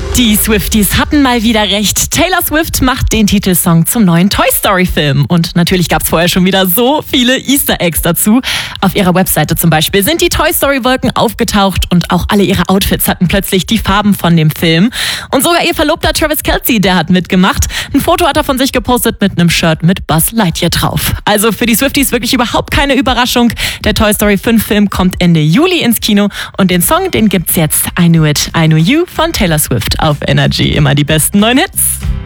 Die Swifties hatten mal wieder recht. Taylor Swift macht den Titelsong zum neuen Toy Story Film. Und natürlich gab es vorher schon wieder so viele Easter Eggs dazu. Auf ihrer Webseite zum Beispiel sind die Toy Story Wolken aufgetaucht und auch alle ihre Outfits hatten plötzlich die Farben von dem Film. Und sogar ihr Verlobter Travis Kelce, der hat mitgemacht. Ein Foto hat er von sich gepostet mit einem Shirt mit Buzz Lightyear drauf. Also für die Swifties wirklich überhaupt keine Überraschung. Der Toy Story 5 Film kommt Ende Juli ins Kino und den Song, den gibt's jetzt, I Knew It, I Knew You von Taylor Swift auf Energy. Immer die besten neuen Hits.